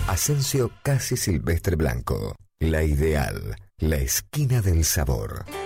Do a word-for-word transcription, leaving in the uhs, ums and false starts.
Asensio Casi Silvestre Blanco. La Ideal, la esquina del sabor.